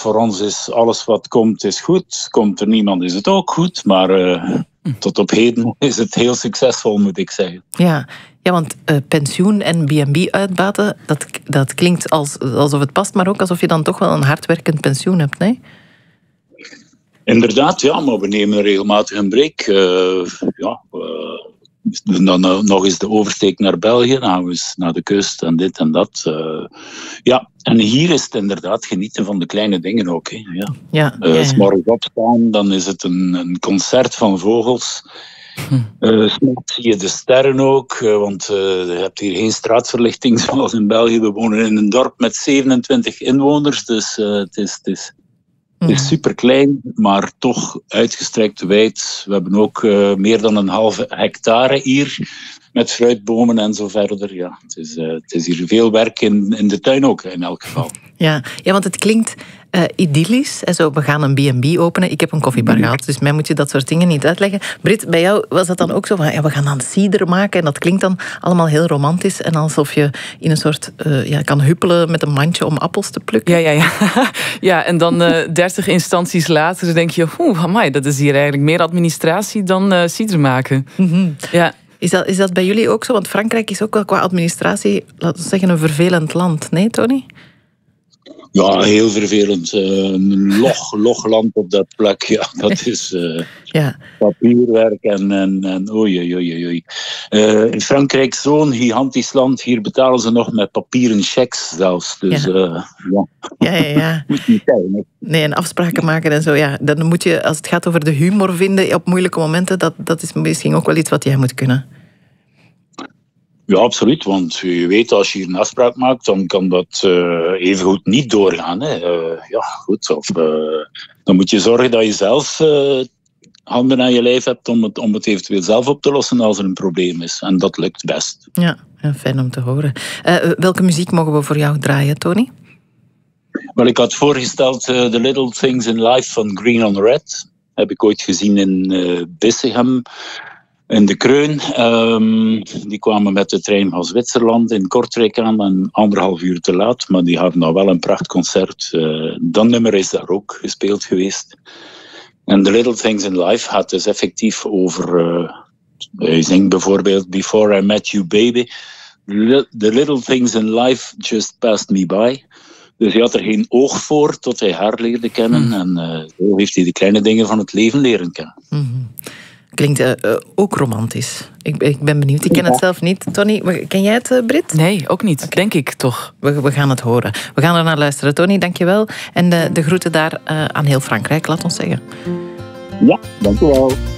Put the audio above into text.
voor ons is alles wat komt is goed. Komt er niemand is het ook goed. Maar tot op heden is het heel succesvol, moet ik zeggen. Ja, want pensioen en B&B uitbaten, dat klinkt alsof het past, maar ook alsof je dan toch wel een hardwerkend pensioen hebt, nee? Inderdaad, ja, maar we nemen regelmatig een break. Dan nog eens de oversteek naar België, dan gaan we eens naar de kust en dit en dat. En hier is het inderdaad genieten van de kleine dingen ook. Hè. Ja. 's morgens opstaan, dan is het een concert van vogels. 's nachts zie je de sterren ook, want je hebt hier geen straatverlichting zoals in België. We wonen in een dorp met 27 inwoners, dus het is super klein, maar toch uitgestrekt wijd. We hebben ook meer dan een halve hectare hier met fruitbomen en zo verder. Ja, het is hier veel werk in de tuin ook, in elk geval. Ja, want het klinkt idyllisch. En zo, we gaan een B&B openen. Ik heb een koffiebar gehad, dus mij moet je dat soort dingen niet uitleggen. Brit, bij jou was dat dan ook zo van, we gaan dan cider maken. En dat klinkt dan allemaal heel romantisch. En alsof je in een soort kan huppelen met een mandje om appels te plukken. Ja, en dan 30 instanties later denk je, amai, dat is hier eigenlijk meer administratie dan cider maken. Mm-hmm. Ja. Is dat bij jullie ook zo? Want Frankrijk is ook wel qua administratie, laten we zeggen, een vervelend land. Nee, Tony? Ja, heel vervelend. Een log land op dat plek. Ja, dat is papierwerk en oei. In Frankrijk zo'n gigantisch land. Hier betalen ze nog met papieren checks zelfs. Dus Ja. Moet niet zijn. Nee, en afspraken maken en zo. Ja, dan moet je, als het gaat over de humor vinden op moeilijke momenten, dat is misschien ook wel iets wat jij moet kunnen. Ja, absoluut. Want je weet, als je hier een afspraak maakt, dan kan dat evengoed niet doorgaan. Hè. Dan moet je zorgen dat je zelf handen aan je lijf hebt om het eventueel zelf op te lossen als er een probleem is. En dat lukt best. Ja, fijn om te horen. Welke muziek mogen we voor jou draaien, Tony? Wel, ik had voorgesteld The Little Things in Life van Green on Red. Heb ik ooit gezien in Bissegem. In de Kreun. Die kwamen met de trein van Zwitserland in Kortrijk aan en 1,5 uur te laat, maar die hadden nou wel een prachtconcert. Dat nummer is daar ook gespeeld geweest. En The Little Things in Life gaat dus effectief over... hij zingt bijvoorbeeld Before I Met You Baby. The little things in life just passed me by. Dus hij had er geen oog voor tot hij haar leerde kennen. En zo heeft hij de kleine dingen van het leven leren kennen. Mm-hmm. Klinkt ook romantisch. Ik ben benieuwd. Ik ken het zelf niet. Tony, ken jij het, Brit? Nee, ook niet. Okay. Denk ik toch. We gaan het horen. We gaan er naar luisteren. Tony, dankjewel. En de groeten daar aan heel Frankrijk, laat ons zeggen. Ja, dankjewel.